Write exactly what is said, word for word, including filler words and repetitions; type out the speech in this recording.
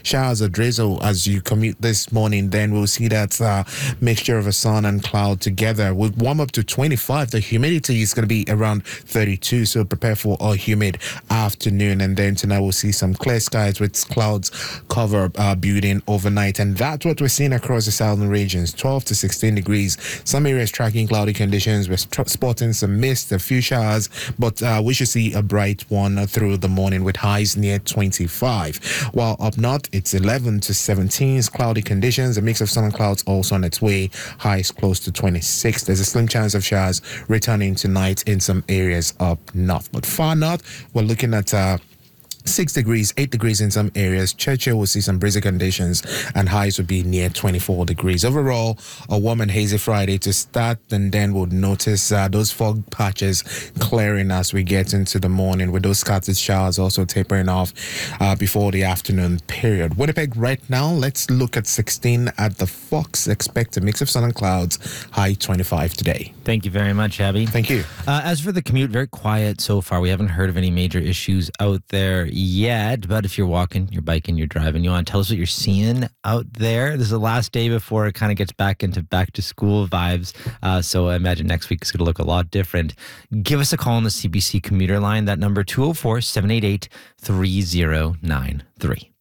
showers or drizzle as you commute this morning. Then we'll see that uh, mixture of a sun and cloud together. We'll warm up to twenty-five. The humidity is going to be around thirty-two, so prepare for a humid afternoon. And then tonight we'll see some clear skies with clouds cover uh, building overnight. And that's what we're seeing across the southern regions, twelve to sixteen degrees. Some areas tracking cloudy conditions. We're st- spotting some mist, a few showers, but uh, we should see a bright one through the morning with highs near twenty-five. While up north, it's eleven to seventeen. Cloudy conditions, a mix of sun and clouds also on its way. Highs close to twenty-six. There's a slim chance of showers returning tonight in some areas up north. But far north, we're looking at uh, Six degrees, eight degrees in some areas. Churchill will see some breezy conditions and highs will be near twenty-four degrees. Overall, a warm and hazy Friday to start, and then we'll notice uh, those fog patches clearing as we get into the morning, with those scattered showers also tapering off uh, before the afternoon period. Winnipeg right now, let's look at sixteen at the Fox. Expect a mix of sun and clouds, high twenty-five today. Thank you very much, Abby. Thank you. Uh, as for the commute, very quiet so far. We haven't heard of any major issues out there yet, but if you're walking, you're biking, you're driving, you want to tell us what you're seeing out there. This is the last day before it kind of gets back into back to school vibes. Uh, so I imagine next week is going to look a lot different. Give us a call on the C B C commuter line. That number two oh four, seven eight eight, three oh nine three.